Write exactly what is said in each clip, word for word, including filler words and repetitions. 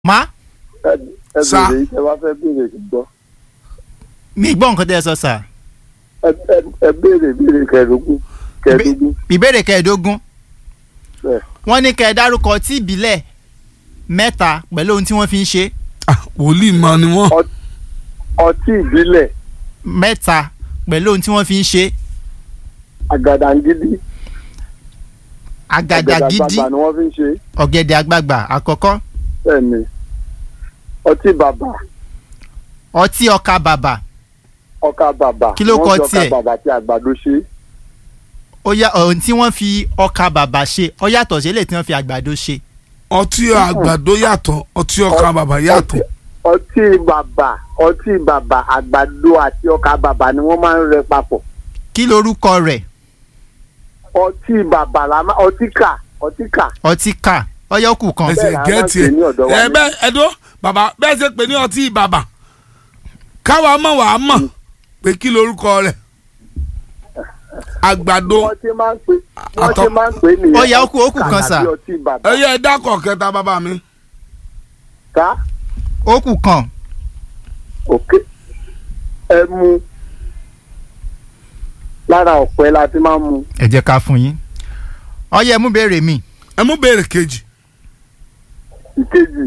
má. ẹ ẹ Sá. béèrè ẹ wá fẹ́ béèrè gbọ́. mi gbọ́ nǹkan tẹ́ ẹ sọ sà. ẹ ẹ ẹ béèrè béèrè kẹẹ̀ẹ́dógún kẹẹ̀ẹ́dógún ìbéèrè kẹẹ̀ẹ́dógún bẹ́ẹ̀. wọ́n ní kẹ́ ẹ dárúkọ ọtí ìbílẹ̀ mẹ́ta pẹ̀lú ohun tí wọ́n fi ń ṣe Ah, wòlíì mọ ni wọ́n. Ọ- ọtí ìbílẹ̀ mẹ́ta pẹ̀lú ohun tí wọ́n fi ń ṣe àgàdàǹgídí àgàdàgídí àgbàgbà ni wọ́n fi ń ṣe ọ̀gẹ̀dẹ̀ àgbagbà àkọ́kọ́ bẹ́ẹ̀ ni ọtí bàbà ọtí ọkà bàbà ọkà bàbà Kí ló kọ wọ́n fi tiẹ̀? ọkà bàbà àti àgbàdo ṣe ó yá ohun tí wọ́n fi ọkà bàbà ṣe ó yàtọ̀ sí eléyìí tí wọ́n fi àgbàdo ṣe. ọtí àgbàdo yàtọ̀ ọtí ọkà bàbà yàtọ̀. ọtí bàbà ọtí bàbà àgbàdo àti ọkà bàbà ni wọ́n máa ń rẹ papọ̀ kí lorúkọ rẹ̀ ọtí bàbà la máa ọtí kà ọtí kà ọtí kà ọyọ́kù kan ẹsẹ̀ Bẹ́ẹ̀ la gẹ́ẹ̀tì máa ń pè ní ọ̀dọ̀ wa ẹ ní. bẹ́ẹ̀ ẹ̀dọ́ bàbá bẹ́ẹ̀ ṣe pè ní ọtí bàbà káwa mọ̀ wàá mọ̀ pé kí lorúkọ rẹ̀ àgbàdo wọ́n ti máa ń pè wọ́n Àtọ- ti máa ń pè nìyẹn Ó yá, ó kù- ó kù ọtí kà kan, sà. tàbí ọtí bàbà ẹyẹ ẹ̀dákọ̀ kẹta bàbá mi. ká ókù kan òkè ẹmu lára ọ̀pẹ la ti máa ń mu ẹ jẹ́ ká fún yín ọyẹ mú béèrè mi ẹ mú béèrè kejì. ìkejì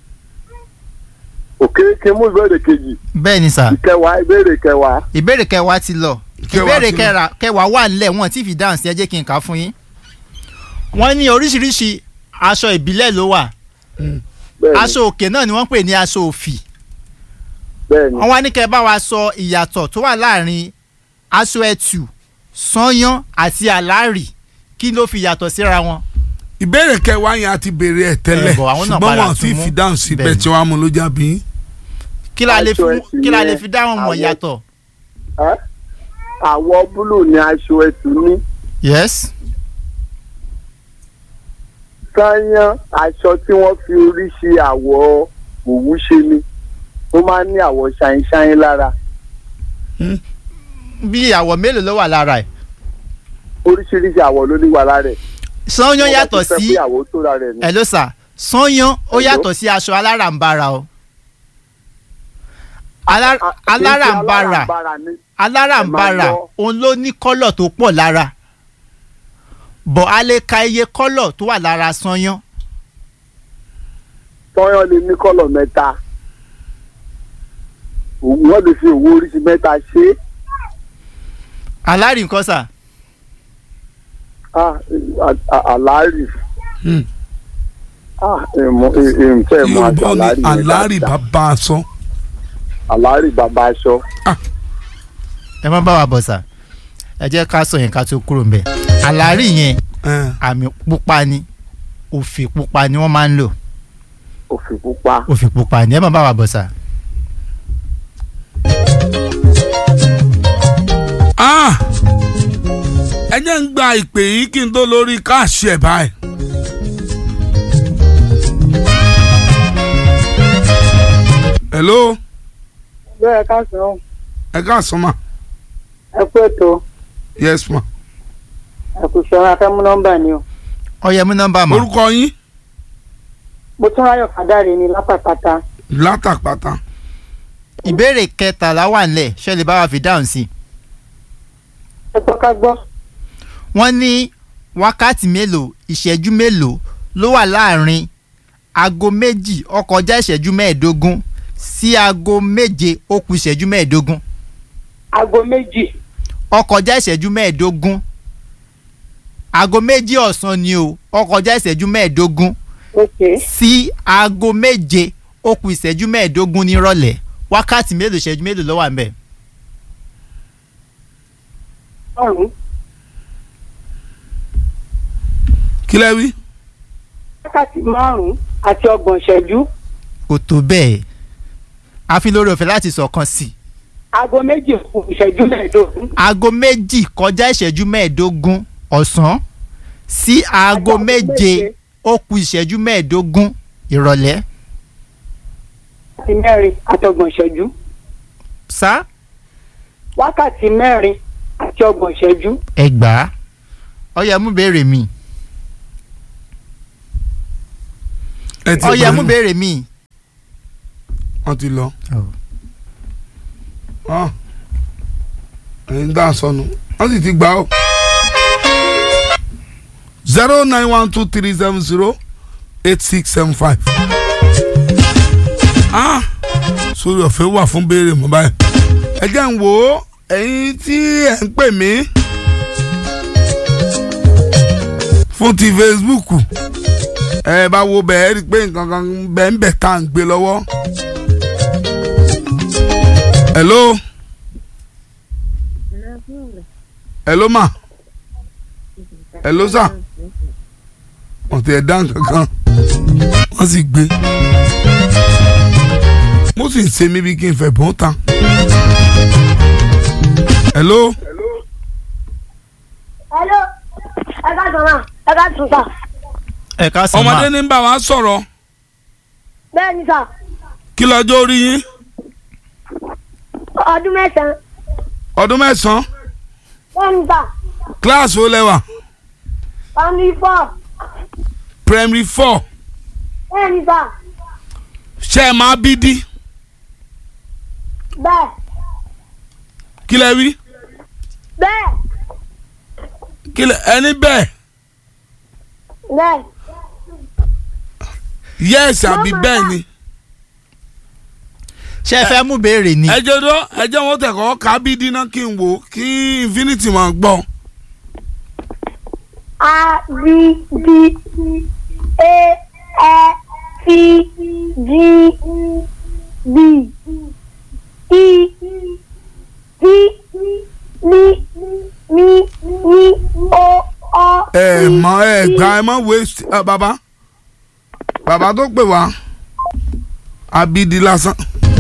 òkè kí mú ìbéèrè kejì bẹ́ẹ̀ ni sà ìkẹwàá ìbéèrè kẹwàá ìbéèrè kẹwàá ti lọ Kẹwàá ìbéèrè ti lọ. kẹra- kẹwàá wà nílẹ̀ wọ́n ti fi dáhùn sí ẹ jẹ́ kí n kà á fún yín. wọ́n ní oríṣiríṣi aṣọ ìbílẹ̀ ló wà bẹ́ẹ̀ ni aṣọ òkè náà ni wọ́n pè ní aṣọ òfì bẹ́ẹ̀ ni wọ́n wá ní kẹ́ ẹ bá wa sọ ìyàtọ̀ tó wà láàrin aṣọ ẹ̀tù sányán àti àlárì kí ló fi yàtọ̀ síra wọn. ìbéèrè kẹwàá yẹn a ti béèrè ẹ̀ tẹ́lẹ̀ Ẹ bọ̀, àwọn náà ṣùgbọ́n padà wọn tún ti mú. fi dáhùn sí Bẹ́ẹ̀ bẹ́ẹ̀ ni. tí wọ́n á mú ló jábí. kí la lè fi Aṣọ ẹ̀tù kí la lè yẹn, fi dáhùn mọ̀ àwọn- yàtọ̀. ẹ́ àwọ̀ búlù ni aṣọ ẹ̀tù ní yes sányán aṣọ tí wọ́n fi oríṣi àwọ̀ òwú ṣe ni ó máa ń ní àwọ̀ ṣáínṣáín lára bí àwọ̀ mélòó ló wà lára ẹ̀. oríṣiríṣi àwọ̀ ló ní wà lára ẹ̀ sányán Wọ́n bá yàtọ̀ ti fẹ́ sí pé àwọ̀ tó lára ẹ̀ ni. ẹ̀ ló sà sányán ó Hello? yàtọ̀ sí aṣọ aláràǹbarà o. Alá- A- kì í ṣe aláràǹbarà aláràǹbarà ni. aláràǹbarà Ẹ máa gbọ́. òun ló ní kọ́lọ̀ tó pọ̀ lára bọ̀ a lè ka iye kọ́lọ̀ tó wà lára sányán. sányán lè ní kọ́lọ̀ mẹ́ta òwú wọ́n lè fi òwú oríṣi mẹ́ta ṣe é. alárì nǹkan sà Ah, a- a- àlárì Hmm. ah ìmọ̀ ìmọ̀ ìmọ̀ àti Yorùbá àlárì ni yẹn àlárì dáadáa. bàbá aṣọ. àlárì bàbá aṣọ. ẹ má bá wa bọ̀ sà ẹ jẹ́ ká sọ yẹn ká tó kúrò ńbẹ̀. àlárì yẹn ẹ̀, àmì pupa ni òfì pupa ni wọ́n máa ń lò òfì pupa. òfì pupa ni ẹ má bá wa bọ̀ sà. Ah! ẹ jẹ́ ń gba ìpè yìí kí n tó lórí káàṣì ẹ̀ báyìí. hello bẹ́ẹ̀ ká sọ ẹ káàsán ma ẹ kú ètò yes ma ẹ kò sọ̀rọ̀ afẹ́mú nọ́mbà ni o. ọyẹ mú nọ́mbà mọ́. orúkọ yín mo tún ráyọ̀ fàdáre ní lápàpàtà. látàpátá. ìbéèrè kẹtàlá wà nílẹ̀ ṣé lè bá wa fi dáhùn sí i. ẹ gbọ́ ká gbọ́. wọ́n ní wákàtí mélòó ìṣẹ́jú mélòó ló wà láàrin aago méjì ó kọjá ìṣẹ́jú mẹ́ẹ̀ẹ́dógún sí aago méje ó kù ìṣẹ́jú mẹ́ẹ̀ẹ́dógún aago méjì ó kọjá ìṣẹ́jú mẹ́ẹ̀ẹ́dógún aago méjì ọ̀sán ni o ó kọjá ìṣẹ́jú mẹ́ẹ̀ẹ́dógún ok sí aago méje ó kù ìṣẹ́jú mẹ́ẹ̀ẹ́dógún nírọ̀lẹ́ wákàtí mélòó ìṣẹ́jú mélòó ló wà ń bẹ̀. ọ̀run kí lẹ wí. wákàtí márùn-ún àti ọgbọ̀n ìṣẹ́jú kò tó bẹ́ẹ̀ a fi lórí ọ̀fẹ́ láti sọ̀kan sí i. aago méjì kù ìṣẹ́jú mẹ́ẹ̀ẹ́dógún aago méjì kọjá ìṣẹ́jú mẹ́ẹ̀ẹ́dógún ọ̀sán sí aago Aago méje méje. ó kù ìṣẹ́jú mẹ́ẹ̀ẹ́dógún ìrọ̀lẹ́. wákàtí mẹ́rin àti ọgbọ̀n ìṣẹ́jú sá wákàtí mẹ́rin àti ọgbọ̀n ìṣẹ́jú ẹgbàá ọyẹ mú béèrè mi ẹ ti ọyẹ gbà mú yín. béèrè mi wọ́n ti lọ. ẹ̀yin dá sọnù wọ́n sì ti gbà ó. zero nine one two three seven zero eight six seven five. ah sórí ọ̀fẹ́ wà fún béèrè mọ́ báyìí. ẹ jẹ́ ń wò ó ẹ̀yin tí ẹ̀ ń pè mí fún ti Facebook ẹ bá wo bẹ́ẹ̀ rí i pé nǹkan kan bẹ́ẹ̀ ń bẹ̀ tá à ń gbé lọ́wọ́. hello hello ma hello sir wọ́n ti ẹ̀ dá nǹkan kan wọ́n sì gbé mo sì ń ṣe mí bí kí n fẹ́ bọ́n tán. hello. hello ẹ ká sọ náà ẹ ká tún sà. ẹ ká sọ máa. ọmọdé ní bá wa sọ̀rọ̀. bẹ́ẹ̀ ni sà. kí lọ́jọ́ orí yín. ọdún mẹ́sàn-án. ọdún mẹ́sàn-án. bẹ́ẹ̀ ni sà. kíláàsì ó lẹ́wà. family four. primary four. bẹ́ẹ̀ ni sà. ṣé ẹ máa bí dí. bẹ́ẹ̀. kí lẹ wí. bẹ́ẹ̀. kí lẹ ẹni bẹ́ẹ̀. bẹ́ẹ̀. yes àbí bẹ́ẹ̀ ni. ṣé ẹ fẹ́ mú béèrè ni. ẹ jẹ́ dọ́ ẹ jẹ́ wọn tẹ̀kọ́ ká bí dí náà kí n wò kí infinity máa gbọ́. A B D A F G B E G N M N O O. ẹ mọ ẹ gbà ẹ mọ waste ẹ bàbá bàbá tó pè wá abidi lásán.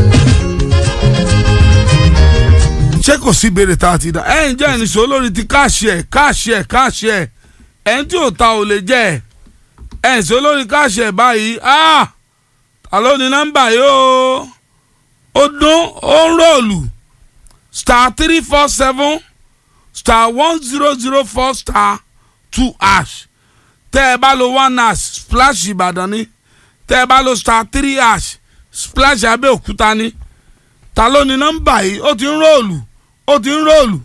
ṣé kò sí ìbéèrè tá a ti dá ẹ ǹjẹ́ ìníṣó lórí ti káàṣì ẹ̀ káàṣì ẹ̀ káàṣì ẹ̀ ẹ̀ ń tí ò ta ò lè jẹ́ ẹ̀ ẹ̀ ń ṣó lórí káàṣì ẹ̀ báyìí ta ló ní nọ́mbà yìí o ó dún ó ń rọ̀lù star three four seven star one zero zero four star two hash tẹ́ ẹ bá lo one hash splash Ìbàdàn ni tẹ́ ẹ bá lo star three hash splash Abẹ́òkúta ni ta ló ní nọ́mbà yìí ó ti ń rọ̀lù ó ti ń rọ̀lù.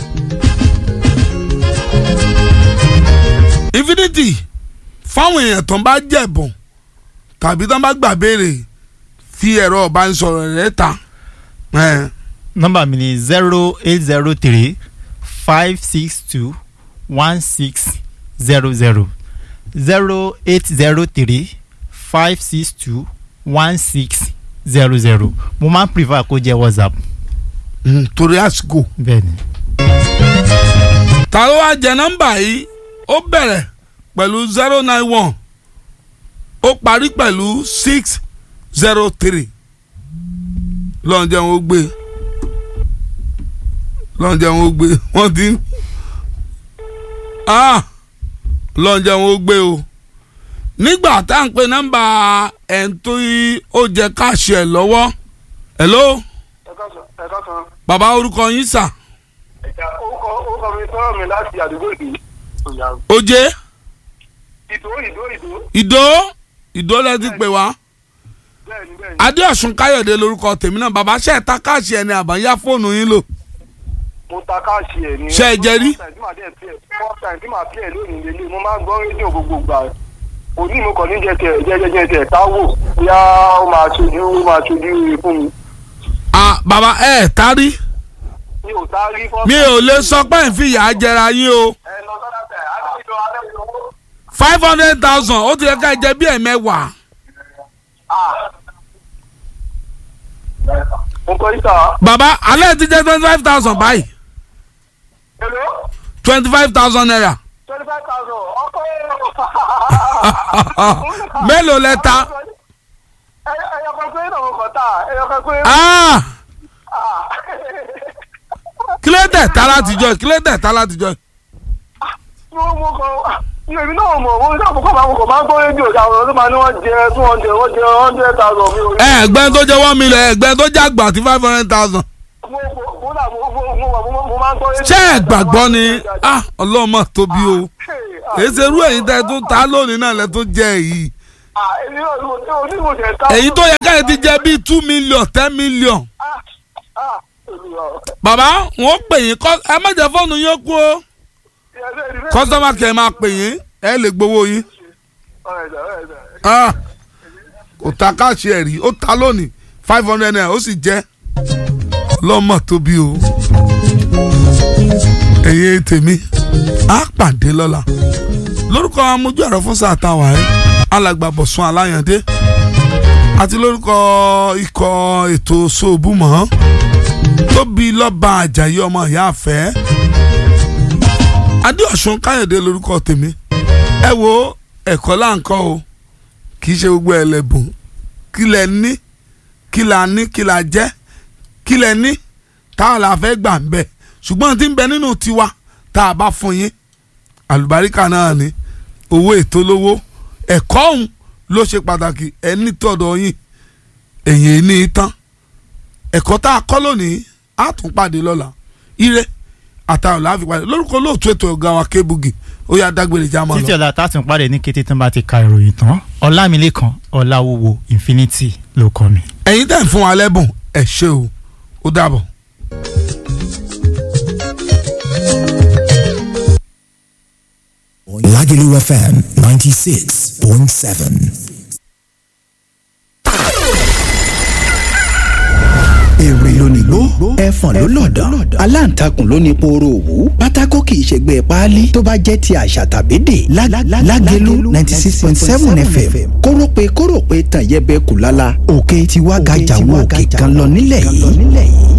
Infinity fáwọn èèyàn tó ń bá jẹ̀bùn tàbí tó ń bá gbà béèrè fi ẹ̀rọ ìbánisọ̀rọ̀ rẹ̀ ta. nọ́mbà mi ni zero eight zero three five six two one six zero zero zero eight zero three five six two one six zero zero mo máa ń prefer kó jẹ́ WhatsApp. torí àsìkò. bẹ́ẹ̀ni. ta ló wá jẹ nọ́mbà yìí ó bẹ̀rẹ̀ pẹ̀lú zero nine one ó parí pẹ̀lú six zero three lọ́njẹ́ wọn ó gbé lọ́njẹ́ wọn ó gbé wọ́n ti lọ́njẹ́ wọn ó gbé o nígbà tá à ń pe nọ́mbà ẹ̀ ń tó ó jẹ káàṣì ẹ̀ lọ́wọ́ hello. ẹ ká san. bàbá orúkọ yín sà. orúkọ orúkọ mi sọ̀rọ̀ mi láti àdúgbò ìdí. oje. ìdó ìdó ìdó. ìdó ìdó lẹ ti pè wá. bẹ́ẹ̀ni bẹ́ẹ̀ni. adéọ̀sùn káyọ̀dé lórúkọ tèmi náà bàbá ṣe é ta káàṣì ẹ̀ ní àbáyá fóònù yín lò. mo ta káàṣì ẹ̀ ní. ṣé ẹ jẹ rí. first time tí màá pè é lónìí lélẹ̀ mo máa ń gbọ́ rédíò gbogbo gbà òní mo kàn ní jẹjẹ jẹjẹjẹ tẹ táwò bóyá ó máa ṣojú ó máa ṣojú fún mi. ah bàbá ẹ ẹ tarí. mi ò tá rí fọ́ọ̀tù. mi ò lè sọ pé ń fi ìyà jẹra yín o. ẹ lọ sọ́dọ̀ tẹ̀ adébíyọ adébíyọ. five hundred thousand ó ti yẹ ká jẹ bí ẹ̀mẹ́wàá. mo kọ́ ìta. bàbá alẹ́ ti jẹ́ twenty five thousand báyìí. hello. twenty five thousand naira. twenty five thousand ọkọ mélòó lẹ ta. ẹyọ kan pé náà mo kàn ta ẹyọ kan pé. kílódé ta látijọ́ kílódé ta látijọ́. mo mo kàn èmi náà mọ̀ wọ́n sábà kọ́ máa ń kọ́ máa ń gbọ́ rédíò àwọn ọ̀dọ́ máa ní wọ́n jẹ two hundred wọ́n jẹ one hundred thousand mi. ẹgbẹ́ tó jẹ́ one million ẹgbẹ́ tó jẹ́ àgbà tí five hundred thousand. mo mo náà mo mo mo máa ń gbọ́ rédíò. ṣé ẹ gbàgbọ́ ni ọlọ́mọ tóbi o èsì irú ẹ̀yin tẹ́ tó ta lónìí náà lẹ́ tó jẹ́ yìí èmi náà ni mo tí onímọ̀ ṣe ta. èyí tó yẹ káyọ̀ ti jẹ́ bíi two million ten million. bàbá wọn pè yín ẹ má jẹ́ fóònù yín kú o kọ́sọ́mà kẹ́ ẹ máa pè yín ẹ lè gbowó yín. kò ta káàṣì ẹ̀ rí ó ta lónìí five hundred naira ó sì jẹ́ lọ́mọ tóbi o. ẹ̀yin tèmi á pàdé lọ́la lórúkọ amójú ẹ̀rọ fún sáà táwa ẹ̀ alàgbà Bọ̀sún Aláyàndé àti lórúkọ ikọ̀ ètò sóòbùmọ̀ Tóbi Lọ́ba Àjàyí ọmọ ìyá àfẹ́ Adéọ̀sùn Káyọ̀dé lórúkọ tèmi. ẹ wo ẹ̀kọ́ là ń kọ́ o kì í ṣe gbogbo ẹlẹ́bùn kí lẹ ní kí la ní kí la jẹ́ kí lẹ ní táwọn la fẹ́ gbà ń bẹ̀ ṣùgbọ́n tí ń bẹ nínú tiwa tá a bá fún yín àlùbáríkà náà ni owó ètò lówó ẹ̀kọ́ ọ̀hún ló ṣe pàtàkì ẹni tọ̀dọ̀ yín èyí ní tán ẹ̀kọ́ tá a kọ́ lónìí á tún pàdé lọ́la ire àtàwọn làá fi pàdé lórúkọ lóòtú ètò ọ̀gá wa Kébùgì ó yá dágbére já mọ́ lọ. títí ọ̀la tá a tún pàdé ní kété tán bá ti ka ìròyìn tán Ọlámilékan Ọláwúwo Infinity ló kọ́ mi. ẹ̀yin tẹ̀ ń fún wa lẹ́bùn ẹ̀ ṣe o ó dàbọ̀. Lagelu F M ninety-six point seven. Èrè lónìgbó ẹ̀fọ̀n ló lọ̀dọ̀ aláǹtakùn ló ní pooro òwú pátákó kì í ṣègbè páálí tó bá jẹ́ ti àṣà tàbédè Lágẹ̀lú ninety six point seven F M kórópè kórópè tàn yẹbẹ kù lálá òkè tiwa gàjà wọ òkè kan lọ nílẹ̀ yìí.